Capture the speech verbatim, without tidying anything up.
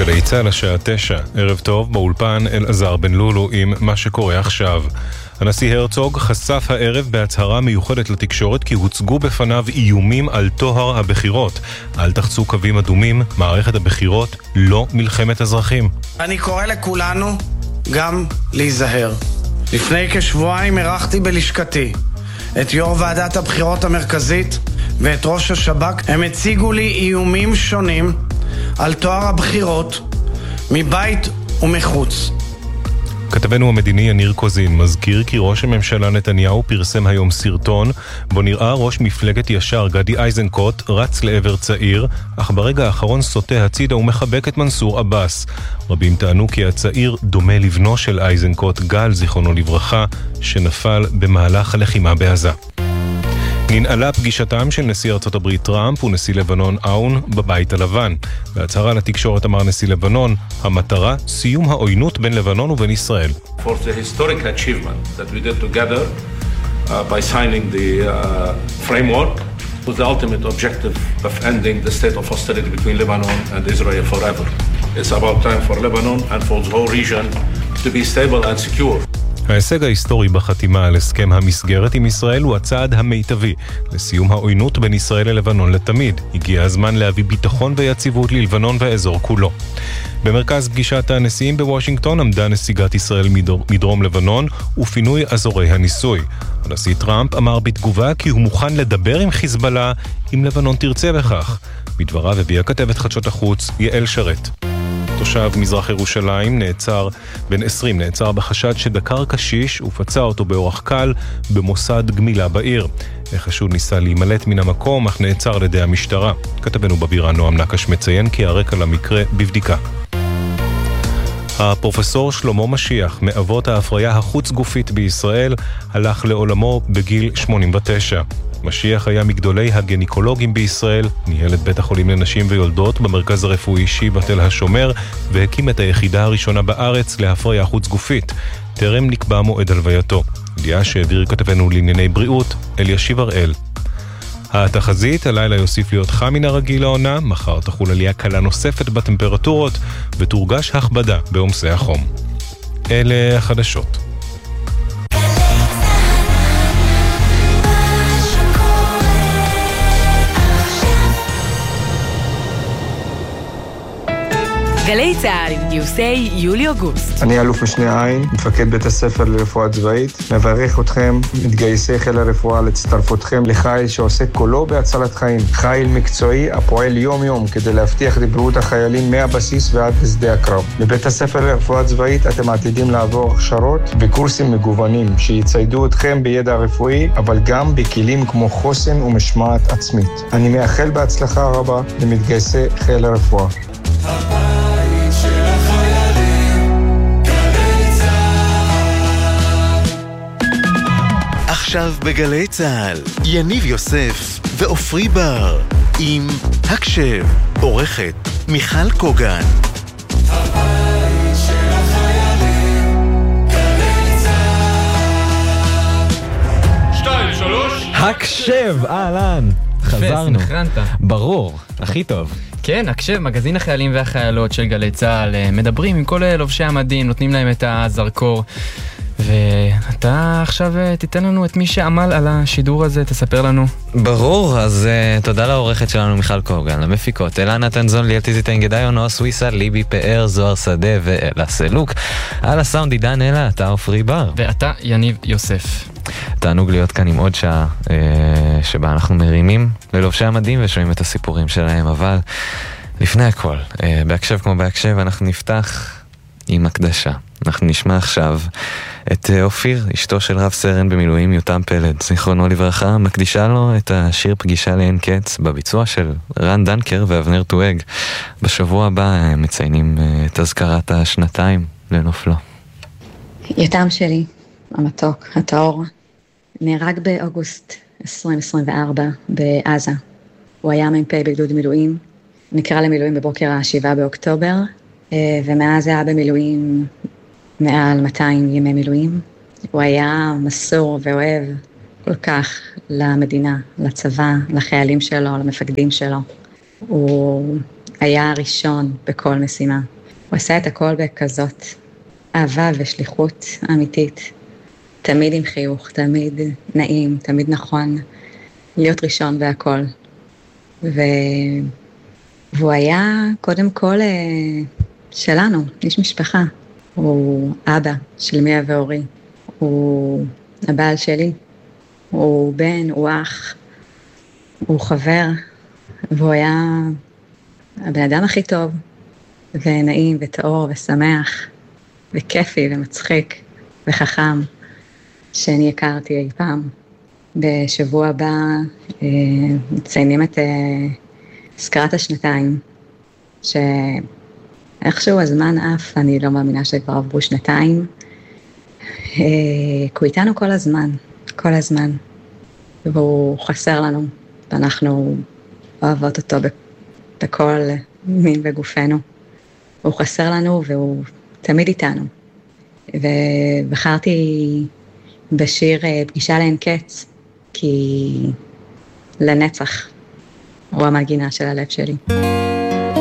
גלי צהל השעה תשע, ערב טוב, באולפן אלעזר בן לולו עם מה שקורה עכשיו. הנשיא הרצוג חשף הערב בהצהרה מיוחדת לתקשורת כי הוצגו בפניו איומים על טוהר הבחירות. אל תחצו קווים אדומים, מערכת הבחירות לא מלחמת אזרחים. אני קורא לכולנו גם להיזהר. לפני כשבועיים ערכתי בלשכתי את יו"ר ועדת הבחירות המרכזית ואת ראש השב"כ. הם הציגו לי איומים שונים על טוהר הבחירות מבית ומחוץ. כתבנו המדיני יניר קוזין מזכיר כי ראש הממשלה נתניהו פרסם היום סרטון בו נראה ראש מפלגת ישר גדי איזנקוט רץ לעבר צעיר, אך ברגע האחרון סוטה הצידה ומחבק את מנסור עבאס. רבים טענו כי הצעיר דומה לבנו של איזנקוט, גל זיכרונו לברכה, שנפל במהלך הלחימה בעזה. ננעלה פגישתם של נשיא ארצות הברית טראמפ ונשיא לבנון און בבית הלבן. בהצהרה לתקשורת אמר נשיא לבנון, המטרה סיום העוינות בין לבנון ובין ישראל. For the historic achievement that we did together uh, by signing the uh, framework with the ultimate objective of ending the state of hostility between Lebanon and Israel forever. It's about time for Lebanon and for the whole region to be stable and secure. ההישג ההיסטורי בחתימה על הסכם המסגרת עם ישראל הוא הצעד המיטבי לסיום העוינות בין ישראל ללבנון לתמיד. הגיע הזמן להביא ביטחון ויציבות ללבנון והאזור כולו. במרכז פגישת הנשיאים בוושינגטון עמדה נסיגת ישראל מדרום לבנון ופינוי אזורי הניסוי. הנשיא טראמפ אמר בתגובה כי הוא מוכן לדבר עם חיזבאללה אם לבנון תרצה בכך. בדבריו הביאה כתבת חדשות החוץ יעל שרת. תושב מזרח ירושלים נעצר, בן עשרים נעצר בחשד שדקר קשיש ופצע אותו באורח קל במוסד גמילה בעיר. החשוד ניסה להימלט מן המקום אך נעצר על ידי המשטרה. כתבנו בבירה נועם נקש מציין כי הרקע למקרה בבדיקה. הפרופסור שלמה משיח מאבות ההפריה החוץ גופית בישראל הלך לעולמו בגיל שמונים ותשע. משיח היה מגדולי הגניקולוגים בישראל, ניהל את בית החולים לנשים ויולדות במרכז הרפואי שיבא תל השומר והקים את היחידה הראשונה בארץ להפריה חוץ גופית. טרם נקבע מועד הלווייתו. ידיעה שהעביר כתבנו לענייני בריאות אלישיב הראל. התחזית, הלילה יוסיף להיות חם מן הרגיל לעונה, מחר תחול עלייה קלה נוספת בטמפרטורות ותורגש הכבדה בעומסי החום. אלה החדשות. גלי צהל עם גיוסי יולי-אוגוסט. אני אלוף משנה עין, מפקד בית הספר לרפואה צבאית. מברך אתכם, מתגייסי חיל הרפואה, להצטרפותכם לחיל שעושה כולו בהצלת חיים. חיל מקצועי הפועל יום-יום כדי להבטיח את בריאות החיילים מהבסיס ועד לשדה הקרב. בבית הספר לרפואה צבאית אתם עתידים לעבור הכשרות וקורסים מגוונים שיציידו אתכם בידע רפואי, אבל גם בכלים כמו חוסן ומשמעת עצמית. אני מאחל בהצלחה רבה למתגייסי חיל הרפואה. עכשיו בגלי צהל, יניב יוסף ואופרי בר עם הקשב, עורכת מיכל קוגן. הבית של החיילים, גלי צהל. שתיים, שלוש. הקשב, אהלן. חזרנו. ברור, הכי טוב. כן, הקשב, מגזין החיילים והחיילות של גלי צהל, מדברים עם כל לובשי המדים, נותנים להם את הזרקור. ואתה עכשיו תיתן לנו את מי שעמל על השידור הזה, תספר לנו. ברור, אז uh, תודה לעורכת שלנו מיכל קוגן, למפיקות אלנה תנזון, ליאל תזיתן גדאיו, נועה סוויסה, ליבי פאר, זוהר שדה ואלה סלוק. על הסאונד עידן אלה, אתה אופרי בר. ואתה יניב יוסף. תענוג להיות כאן עם עוד שעה אה, שבה אנחנו מרימים ללובשי המדים ושומעים את הסיפורים שלהם, אבל לפני הכל, אה, בהקשב כמו בהקשב, אנחנו נפתח עם הקדשה. אנחנו נשמע עכשיו את אופיר, אשתו של רב סרן במילואים יותם פלד, זיכרונו לברכה, מקדישה לו את השיר פגישה לאין קץ בביצוע של רן דנקר ואבנר טואג. בשבוע הבא מציינים את תזכרת השנתיים לנופלו. יותם שלי, המתוק, הטהור, נהרג באוגוסט עשרים עשרים וארבע בעזה. הוא היה מ"פ בגדוד מילואים, נקרא למילואים בבוקר השבעה באוקטובר, ומאז היה במילואים מעל מאתיים ימי מילואים. הוא היה מסור ואוהב כל כך למדינה, לצבא, לחיילים שלו, למפקדים שלו. הוא היה הראשון בכל משימה. הוא עשה את הכל בכזאת אהבה ושליחות אמיתית. תמיד עם חיוך, תמיד נעים, תמיד נכון, להיות ראשון והכל. ו... והוא היה קודם כל שלנו, איש משפחה. הוא אבא של מיה ואורי, הוא הבעל שלי, הוא בן, הוא אח, הוא חבר, והוא היה הבן אדם הכי טוב, ונעים וטהור ושמח, וכיפי ומצחיק וחכם, שאני הכרתי אי פעם. בשבוע הבא אה, מציינים את אה, סקרת השנתיים, שאיכשהו הזמן אף, אני לא מאמינה שכבר עברו שנתיים, אה, כי הוא איתנו כל הזמן, כל הזמן, והוא חסר לנו, ואנחנו אוהבות אותו בכל מין בגופנו. הוא חסר לנו והוא תמיד איתנו. ובחרתי בשיר פגישה לאין קץ, כי לנצח הוא המגינה של הלב שלי.